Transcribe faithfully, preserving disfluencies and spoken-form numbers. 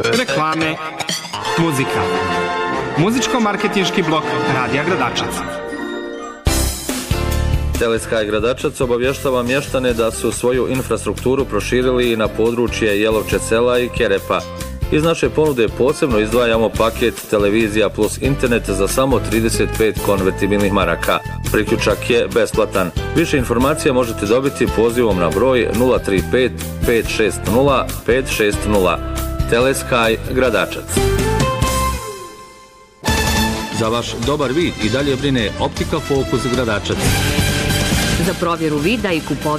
reklame, muzika. Muzičko-marketinški blok Radija Gradačac. Teleskaj Gradačac obavještava mještane da su svoju infrastrukturu proširili i na područje Jelovče sela i Kerepa. Iz naše ponude posebno izdvajamo paket televizija plus internet za samo trideset pet konvertibilnih maraka. Priključak je besplatan. Više informacija možete dobiti pozivom na broj nula tri pet pet šest nula pet šest nula. Teleskaj Gradačac. Za vaš dobar vid i dalje brine Optika Fokus Gradačac. Za provjeru vida i kupovinu